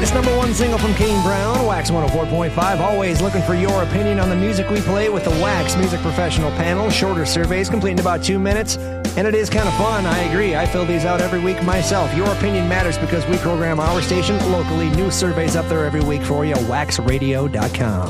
latest number one single from Kane Brown, Wax 104.5. Always looking for your opinion on the music we play with the Wax Music Professional Panel. Shorter surveys, complete in about 2 minutes. And it is kind of fun, I agree. I fill these out every week myself. Your opinion matters because we program our station locally. New surveys up there every week for you, waxradio.com.